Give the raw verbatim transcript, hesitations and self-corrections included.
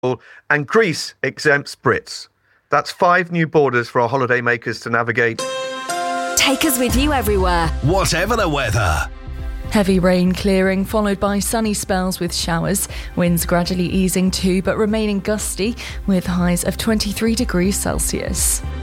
and Greece exempts Brits. That's five new borders for our holidaymakers to navigate. Take us with you everywhere, whatever the weather. Heavy rain clearing, followed by sunny spells with showers. Winds gradually easing too, but remaining gusty, with highs of twenty-three degrees Celsius.